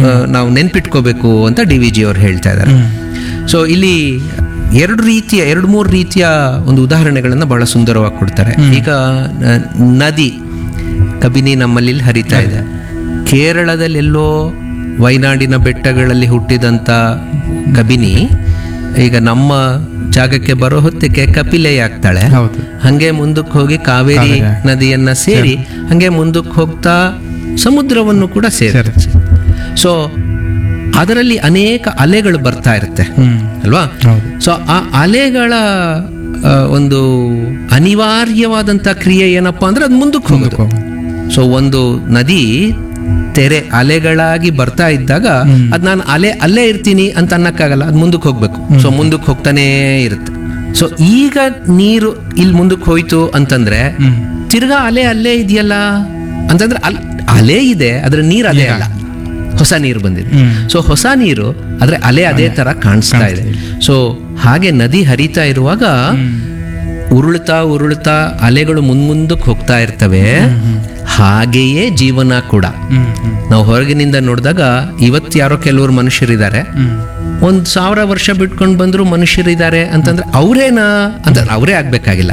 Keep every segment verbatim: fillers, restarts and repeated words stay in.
ನಾವು ನೆನ್ಪಿಟ್ಕೋಬೇಕು ಅಂತ D V G ಅವ್ರು ಹೇಳ್ತಾ ಇದ್ದಾರೆ. ಸೊ ಇಲ್ಲಿ ಎರಡು ರೀತಿಯ ಎರಡು ಮೂರು ರೀತಿಯ ಒಂದು ಉದಾಹರಣೆಗಳನ್ನು ಬಹಳ ಸುಂದರವಾಗಿ ಕೊಡ್ತಾರೆ. ಈಗ ನ- ನದಿ ಕಬಿನಿ ನಮ್ಮಲ್ಲಿ ಹರಿತಾ ಇದೆ. ಕೇರಳದಲ್ಲೆಲ್ಲೋ ವಯನಾಡಿನ ಬೆಟ್ಟಗಳಲ್ಲಿ ಹುಟ್ಟಿದಂಥ ಕಬಿನಿ ಈಗ ನಮ್ಮ ಜಾಗಕ್ಕೆ ಬರೋ ಹೊತ್ತಿಗೆ ಕಪಿಲೆ ಆಗ್ತಾಳೆ. ಹೌದು. ಹಂಗೆ ಮುಂದಕ್ಕೆ ಹೋಗಿ ಕಾವೇರಿ ನದಿಯನ್ನ ಸೇರಿ ಹಂಗೆ ಮುಂದಕ್ಕೆ ಹೋಗ್ತಾ ಸಮುದ್ರವನ್ನು ಕೂಡ ಸೇರುತ್ತೆ. ಸೊ ಅದರಲ್ಲಿ ಅನೇಕ ಅಲೆಗಳು ಬರ್ತಾ ಇರುತ್ತೆ ಅಲ್ವಾ. ಸೊ ಆ ಅಲೆಗಳ ಆ, ಒಂದು ಅನಿವಾರ್ಯವಾದಂಥ ಕ್ರಿಯೆ ಏನಪ್ಪಾ ಅಂದ್ರೆ ಅದು ಮುಂದಕ್ಕೆ ಹೋಗೋದು. ಸೊ ಒಂದು ನದಿ ತೆರೆ ಅಲೆಗಳಾಗಿ ಬರ್ತಾ ಇದ್ದಾಗ ಅದ್ ನಾನು ಅಲೆ ಅಲ್ಲೇ ಇರ್ತೀನಿ ಅಂತ ಅನ್ನಕ್ಕಾಗಲ್ಲ, ಅದು ಮುಂದಕ್ಕೆ ಹೋಗ್ಬೇಕು. ಸೊ ಮುಂದಕ್ಕೆ ಹೋಗ್ತಾನೇ ಇರುತ್ತೆ. ಸೊ ಈಗ ನೀರು ಇಲ್ಲಿ ಮುಂದಕ್ಕೆ ಹೋಯ್ತು ಅಂತಂದ್ರೆ ತಿರ್ಗಾ ಅಲೆ ಅಲ್ಲೇ ಇದೆಯಲ್ಲ ಅಂತಂದ್ರೆ ಅಲ್ ಅಲೆ ಇದೆ, ಅದ್ರ ನೀರು ಅಲೆ ಅಲ್ಲ, ಹೊಸ ನೀರು ಬಂದಿದೆ. ಸೊ ಹೊಸ ನೀರು ಆದ್ರೆ ಅಲೆ ಅದೇ ತರ ಕಾಣಿಸ್ತಾ ಇದೆ. ಸೊ ಹಾಗೆ ನದಿ ಹರಿತಾ ಇರುವಾಗ ಉರುಳ್ತಾ ಉರುಳ್ತಾ ಅಲೆಗಳು ಮುಂದಕ್ಕೆ ಹೋಗ್ತಾ ಇರ್ತವೆ. ಹಾಗೆಯೇ ಜೀವನ ಕೂಡ ನಾವು ಹೊರಗಿನಿಂದ ನೋಡಿದಾಗ ಇವತ್ತು ಯಾರೋ ಕೆಲವರು ಮನುಷ್ಯರಿದ್ದಾರೆ, ಒಂದ್ ಸಾವಿರ ವರ್ಷ ಬಿಟ್ಕೊಂಡು ಬಂದ್ರು ಮನುಷ್ಯರಿದ್ದಾರೆ ಅಂತಂದ್ರೆ ಅವ್ರೇನಾ ಅಂತ ಅವರೇ ಆಗ್ಬೇಕಾಗಿಲ್ಲ,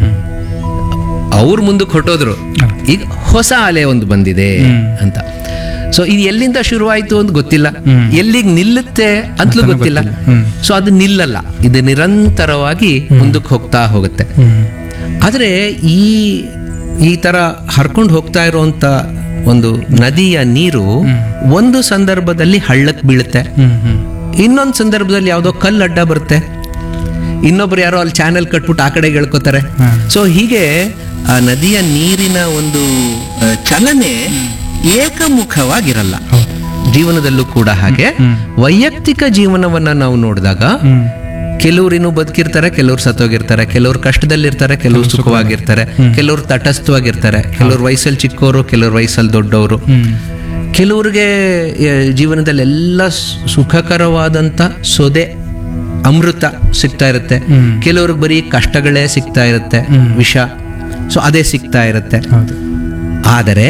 ಅವ್ರ ಮುಂದಕ್ಕೆ ಹೊಟ್ಟೋದ್ರು. ಈಗ ಹೊಸ ಅಲೆ ಒಂದು ಬಂದಿದೆ ಅಂತ. ಸೊ ಇದು ಎಲ್ಲಿಂದ ಶುರುವಾಯ್ತು ಅಂತ ಗೊತ್ತಿಲ್ಲ, ಎಲ್ಲಿಗೆ ನಿಲ್ಲುತ್ತೆ ಅಂತಲೂ ಗೊತ್ತಿಲ್ಲ. ಸೊ ಅದು ನಿಲ್ಲಲ್ಲ, ಇದು ನಿರಂತರವಾಗಿ ಮುಂದಕ್ಕೆ ಹೋಗ್ತಾ ಹೋಗುತ್ತೆ. ಆದ್ರೆ ಈ ಈ ತರ ಹರ್ಕೊಂಡು ಹೋಗ್ತಾ ಇರುವಂತ ಒಂದು ನದಿಯ ನೀರು ಒಂದು ಸಂದರ್ಭದಲ್ಲಿ ಹಳ್ಳಕ್ಕೆ ಬೀಳುತ್ತೆ, ಇನ್ನೊಂದು ಸಂದರ್ಭದಲ್ಲಿ ಯಾವುದೋ ಕಲ್ಲು ಅಡ್ಡ ಬರುತ್ತೆ, ಇನ್ನೊಬ್ರು ಯಾರೋ ಅಲ್ಲಿ ಚಾನೆಲ್ ಕಟ್ಬಿಟ್ಟು ಆ ಕಡೆ ಹೇಳ್ಕೊತಾರೆ. ಸೊ ಹೀಗೆ ಆ ನದಿಯ ನೀರಿನ ಒಂದು ಆ, ಚಲನೆ ಏಕಮುಖವಾಗಿರಲ್ಲ. ಜೀವನದಲ್ಲೂ ಕೂಡ ಹಾಗೆ ವೈಯಕ್ತಿಕ ಜೀವನವನ್ನ ನಾವು ನೋಡಿದಾಗ ಕೆಲವ್ರು ಇನ್ನೂ ಬದುಕಿರ್ತಾರೆ, ಕೆಲವ್ರು ಸತ್ತೋಗಿರ್ತಾರೆ, ಕೆಲವ್ರು ಕಷ್ಟದಲ್ಲಿರ್ತಾರೆ, ಕೆಲವ್ರು ಸುಖವಾಗಿರ್ತಾರೆ, ಕೆಲವ್ರು ತಟಸ್ಥವಾಗಿರ್ತಾರೆ, ಕೆಲವ್ರು ವಯಸ್ಸಲ್ಲಿ ಚಿಕ್ಕವರು, ಕೆಲವ್ರು ವಯಸ್ಸಲ್ಲಿ ದೊಡ್ಡವರು. ಕೆಲವ್ರಿಗೆ ಆ, ಜೀವನದಲ್ಲಿ ಎಲ್ಲ ಸುಖಕರವಾದಂತ ಸೊದೆ ಅಮೃತ ಸಿಗ್ತಾ ಇರುತ್ತೆ, ಕೆಲವ್ರಿಗೆ ಬರೀ ಕಷ್ಟಗಳೇ ಸಿಗ್ತಾ ಇರುತ್ತೆ, ವಿಷ ಸೊ ಅದೇ ಸಿಗ್ತಾ ಇರುತ್ತೆ. ಆದರೆ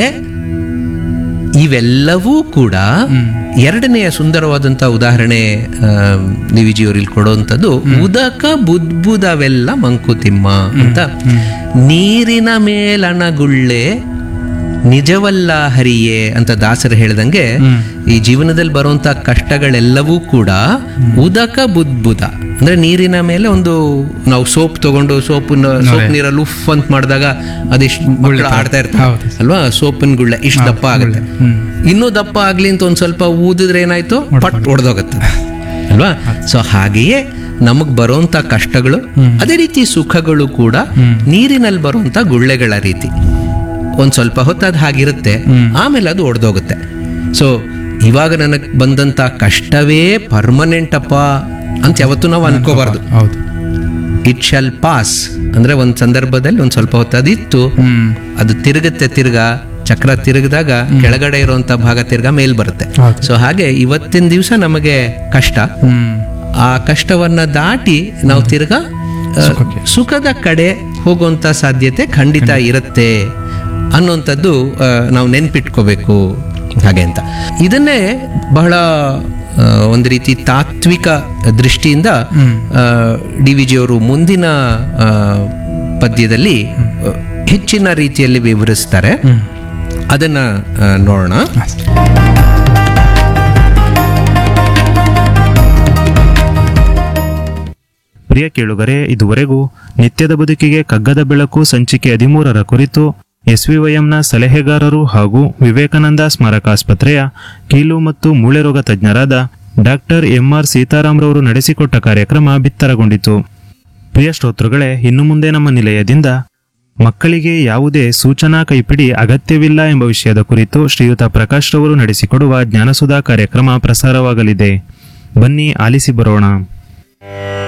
ಇವೆಲ್ಲವೂ ಕೂಡ ಎರಡನೆಯ ಸುಂದರವಾದಂತ ಉದಾಹರಣೆ ನಿವಿಜಿಯವರು ಇಲ್ಲಿ ಕೊಡುವಂಥದ್ದು ಉದಕ ಬುದ್ಬುದವೆಲ್ಲ ಮಂಕುತಿಮ್ಮ ಅಂತ. ನೀರಿನ ಮೇಲಣಗುಳ್ಳೆ ನಿಜವಲ್ಲ ಹರಿಯೇ ಅಂತ ದಾಸರು ಹೇಳ್ದಂಗೆ ಈ ಜೀವನದಲ್ಲಿ ಬರುವಂತ ಕಷ್ಟಗಳೆಲ್ಲವೂ ಕೂಡ ಉದಕ ಬುದ್ಬುದ ಅಂದ್ರೆ ನೀರಿನ ಮೇಲೆ ಒಂದು ನಾವು ಸೋಪ್ ತಗೊಂಡು ಸೋಪಿನ ಸೋಪ್ ನೀರಲ್ಲಿ ಉಫ್ ಅಂತ ಮಾಡಿದಾಗ ಅದಿಷ್ಟು ಮಕ್ಕಳು ಆಡ್ತಾ ಇರ್ತಾರೆ ಅಲ್ವಾ, ಸೋಪಿನ ಗುಳ್ಳೆ ಇಷ್ಟು ದಪ್ಪ ಆಗುತ್ತೆ. ಇನ್ನೂ ದಪ್ಪ ಆಗ್ಲಿ ಅಂತ ಒಂದ್ ಸ್ವಲ್ಪ ಊದಿದ್ರೆ ಏನಾಯ್ತು, ಪಟ್ ಹೊಡೆದೋಗತ್ತೆ ಅಲ್ವಾ. ಸೊ ಹಾಗೆಯೇ ನಮಗ್ ಬರುವಂತ ಕಷ್ಟಗಳು ಅದೇ ರೀತಿ ಸುಖಗಳು ಕೂಡ ನೀರಿನಲ್ಲಿ ಬರುವಂತ ಗುಳ್ಳೆಗಳ ರೀತಿ. ಒಂದ್ ಸ್ವಲ್ಪ ಹೊತ್ತದ್ ಹಾಗಿರುತ್ತೆ, ಆಮೇಲೆ ಅದು ಒಡೆದೋಗುತ್ತೆ. ಸೊ ಇವಾಗ ನನಗೆ ಬಂದಂತ ಕಷ್ಟವೇ ಪರ್ಮನೆಂಟ್ ಅಪ್ಪ ಅಂತ ಯಾವತ್ತೂ ನಾವು ಅನ್ಕೋಬಾರ್ದು. ಇಟ್ ಶಾಲ್ ಪಾಸ್ ಅಂದ್ರೆ ಒಂದ್ ಸಂದರ್ಭದಲ್ಲಿ ಒಂದ್ ಸ್ವಲ್ಪ ಹೊತ್ತು ಅದಿತ್ತು, ಅದು ತಿರುಗುತ್ತೆ, ತಿರ್ಗಾ ಚಕ್ರ ತಿರುಗಿದಾಗ ಕೆಳಗಡೆ ಇರುವಂತ ಭಾಗ ತಿರ್ಗಾ ಮೇಲ್ ಬರುತ್ತೆ. ಸೊ ಹಾಗೆ ಇವತ್ತಿನ ದಿವಸ ನಮಗೆ ಕಷ್ಟ, ಆ ಕಷ್ಟವನ್ನ ದಾಟಿ ನಾವು ತಿರ್ಗಾ ಸುಖದ ಕಡೆ ಹೋಗುವಂತ ಸಾಧ್ಯತೆ ಖಂಡಿತ ಇರುತ್ತೆ ಅನ್ನುವಂಥದ್ದು ನಾವು ನೆನ್ಪಿಟ್ಕೋಬೇಕು ಹಾಗೆ ಅಂತ. ಇದನ್ನೇ ಬಹಳ ಒಂದು ರೀತಿ ತಾತ್ವಿಕ ದೃಷ್ಟಿಯಿಂದ ಡಿ ವಿ ಜಿ ಅವರು ಮುಂದಿನ ಪದ್ಯದಲ್ಲಿ ಹೆಚ್ಚಿನ ರೀತಿಯಲ್ಲಿ ವಿವರಿಸ್ತಾರೆ. ಅದನ್ನ ನೋಡೋಣ. ಪ್ರಿಯ ಕೇಳುಗರೆ, ಇದುವರೆಗೂ ನಿತ್ಯದ ಬದುಕಿಗೆ ಕಗ್ಗದ ಬೆಳಕು ಸಂಚಿಕೆ ಹದಿಮೂರರ ಕುರಿತು ಎಸ್ವಿವೈಎಂನ ಸಲಹೆಗಾರರು ಹಾಗೂ ವಿವೇಕಾನಂದ ಸ್ಮಾರಕಾಸ್ಪತ್ರೆಯ ಕೀಲು ಮತ್ತು ಮೂಳೆ ರೋಗ ತಜ್ಞರಾದ ಡಾಕ್ಟರ್ ಎಂಆರ್ ಸೀತಾರಾಮ್ರವರು ನಡೆಸಿಕೊಟ್ಟ ಕಾರ್ಯಕ್ರಮ ಬಿತ್ತರಗೊಂಡಿತು. ಪ್ರಿಯ ಶ್ರೋತೃಗಳೇ, ಇನ್ನು ಮುಂದೆ ನಮ್ಮ ನಿಲಯದಿಂದ ಮಕ್ಕಳಿಗೆ ಯಾವುದೇ ಸೂಚನಾ ಕೈಪಿಡಿ ಅಗತ್ಯವಿಲ್ಲ ಎಂಬ ವಿಷಯದ ಕುರಿತು ಶ್ರೀಯುತ ಪ್ರಕಾಶ್ ರವರು ನಡೆಸಿಕೊಡುವ ಜ್ಞಾನಸುಧಾ ಕಾರ್ಯಕ್ರಮ ಪ್ರಸಾರವಾಗಲಿದೆ. ಬನ್ನಿ ಆಲಿಸಿ ಬರೋಣ.